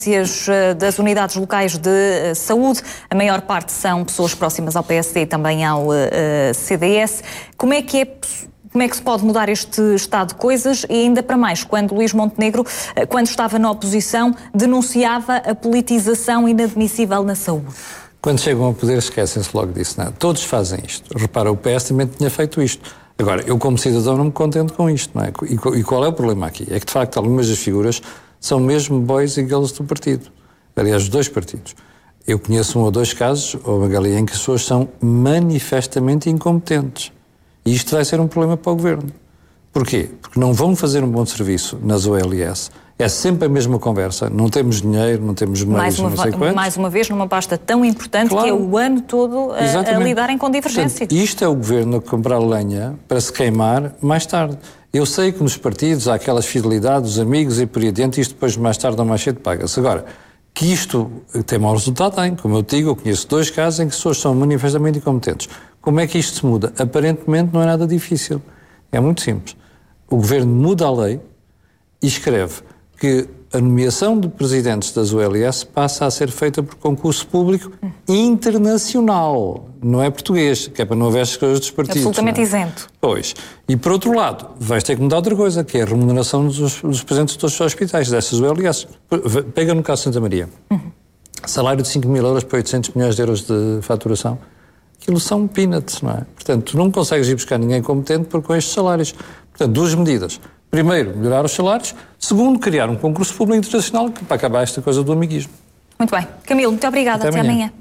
das unidades locais de saúde, a maior parte são pessoas próximas ao PSD e também ao CDS. Como é que se pode mudar este estado de coisas e ainda para mais quando Luís Montenegro, quando estava na oposição, denunciava a politização inadmissível na saúde? Quando chegam ao poder esquecem-se logo disso, não é? Todos fazem isto. Repara, o PS também tinha feito isto. Agora, eu como cidadão não me contento com isto, não é? E qual é o problema aqui? É que de facto algumas das figuras são mesmo boys e girls do partido. Aliás, dos dois partidos. Eu conheço 1 ou 2 casos, ou Magali, em que as pessoas são manifestamente incompetentes. E isto vai ser um problema para o Governo. Porquê? Porque não vão fazer um bom serviço nas OLS. É sempre a mesma conversa. Não temos dinheiro, não temos meios, não sei quantos. Mais uma vez, numa pasta tão importante, claro, que é o ano todo a lidarem com divergências. Portanto, isto é o Governo a comprar lenha para se queimar mais tarde. Eu sei que nos partidos há aquelas fidelidades, os amigos e por aí adiante, isto depois mais tarde ou mais cedo paga-se. Agora, que isto tem mau resultado, tem. Como eu digo, eu conheço 2 casos em que as pessoas são manifestamente incompetentes. Como é que isto se muda? Aparentemente não é nada difícil. É muito simples. O Governo muda a lei e escreve que a nomeação de presidentes das OLS passa a ser feita por concurso público internacional, não é português, que é para não haver as coisas dos partidos. Absolutamente isento. Pois. E por outro lado, vais ter que mudar outra coisa, que é a remuneração dos presidentes dos hospitais, dessas OLS. Pega no caso de Santa Maria. Salário de 5.000 euros para 800 milhões de euros de faturação. Aquilo são peanuts, não é? Portanto, tu não consegues ir buscar ninguém competente com estes salários. Portanto, 2 medidas. Primeiro, melhorar os salários. Segundo, criar um concurso público internacional para acabar esta coisa do amiguismo. Muito bem. Camilo, muito obrigada. Até amanhã.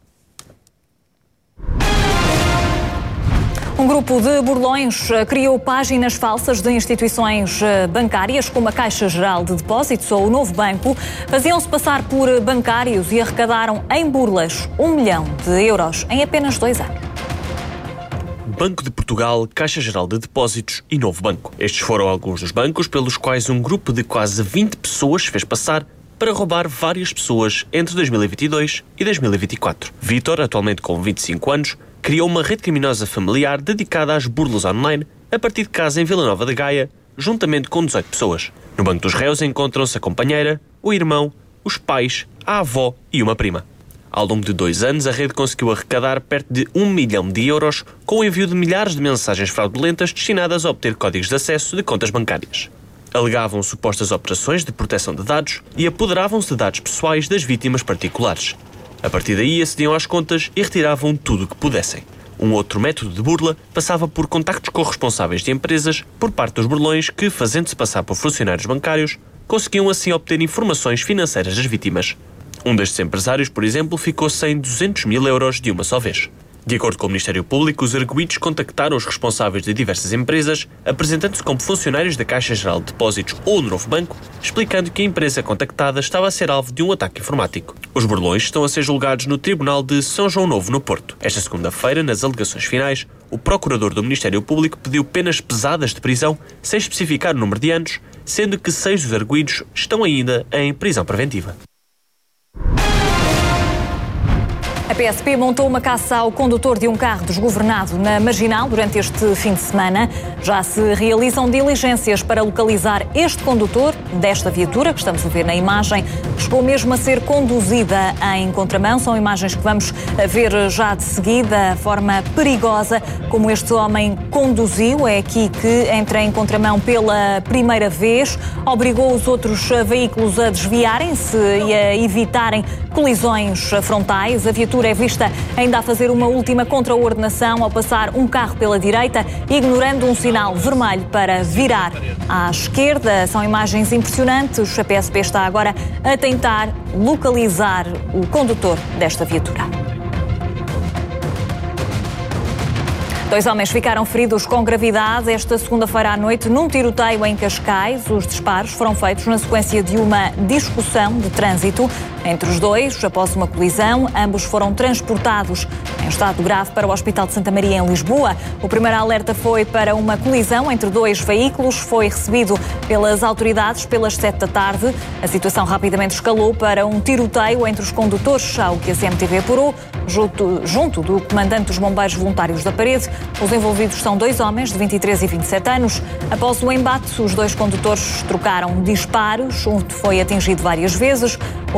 Um grupo de burlões criou páginas falsas de instituições bancárias, como a Caixa Geral de Depósitos ou o Novo Banco. Faziam-se passar por bancários e arrecadaram em burlas 1 milhão de euros em apenas 2 anos. Banco de Portugal, Caixa Geral de Depósitos e Novo Banco. Estes foram alguns dos bancos pelos quais um grupo de quase 20 pessoas fez passar para roubar várias pessoas entre 2022 e 2024. Vítor, atualmente com 25 anos, criou uma rede criminosa familiar dedicada às burlas online a partir de casa em Vila Nova de Gaia, juntamente com 18 pessoas. No banco dos réus encontram-se a companheira, o irmão, os pais, a avó e uma prima. Ao longo de 2 anos, a rede conseguiu arrecadar perto de 1 milhão de euros com o envio de milhares de mensagens fraudulentas destinadas a obter códigos de acesso de contas bancárias. Alegavam supostas operações de proteção de dados e apoderavam-se de dados pessoais das vítimas particulares. A partir daí, acediam às contas e retiravam tudo o que pudessem. Um outro método de burla passava por contactos com responsáveis de empresas por parte dos burlões que, fazendo-se passar por funcionários bancários, conseguiam assim obter informações financeiras das vítimas. Um destes empresários, por exemplo, ficou sem 200 mil euros de uma só vez. De acordo com o Ministério Público, os arguidos contactaram os responsáveis de diversas empresas, apresentando-se como funcionários da Caixa Geral de Depósitos ou do Novo Banco, explicando que a empresa contactada estava a ser alvo de um ataque informático. Os burlões estão a ser julgados no Tribunal de São João Novo, no Porto. Esta segunda-feira, nas alegações finais, o procurador do Ministério Público pediu penas pesadas de prisão, sem especificar o número de anos, sendo que 6 dos arguidos estão ainda em prisão preventiva. A PSP montou uma caça ao condutor de um carro desgovernado na Marginal durante este fim de semana. Já se realizam diligências para localizar este condutor desta viatura, que estamos a ver na imagem, que chegou mesmo a ser conduzida em contramão. São imagens que vamos ver já de seguida, a forma perigosa como este homem conduziu. É aqui que entra em contramão pela primeira vez, obrigou os outros veículos a desviarem-se e a evitarem colisões frontais. A viatura é vista ainda a fazer uma última contraordenação ao passar um carro pela direita, ignorando um sinal vermelho para virar à esquerda. São imagens impressionantes. A PSP está agora a tentar localizar o condutor desta viatura. 2 homens ficaram feridos com gravidade esta segunda-feira à noite num tiroteio em Cascais. Os disparos foram feitos na sequência de uma discussão de trânsito entre os dois. Após uma colisão, ambos foram transportados em estado grave para o Hospital de Santa Maria, em Lisboa. O primeiro alerta foi para uma colisão entre 2 veículos. Foi recebido pelas autoridades pelas 7 da tarde. A situação rapidamente escalou para um tiroteio entre os condutores, ao que a CMTV apurou, junto do comandante dos Bombeiros Voluntários da Parede. Os envolvidos são 2 homens de 23 e 27 anos. Após o embate, os 2 condutores trocaram disparos. Um foi atingido várias vezes.